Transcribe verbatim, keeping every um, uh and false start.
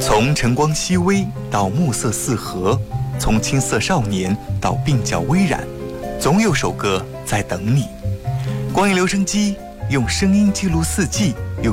从晨光熹微到暮色四合，从青涩少年到鬓角微染，总有首歌在等你。光影留声机用声音记录四季，